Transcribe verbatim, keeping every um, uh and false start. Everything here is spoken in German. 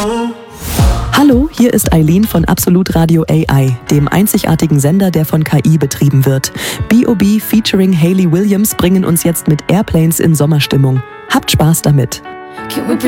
Hallo, hier ist Eileen von Absolut Radio A I, dem einzigartigen Sender, der von K I betrieben wird. B O B featuring Hayley Williams bringen uns jetzt mit Airplanes in Sommerstimmung. Habt Spaß damit!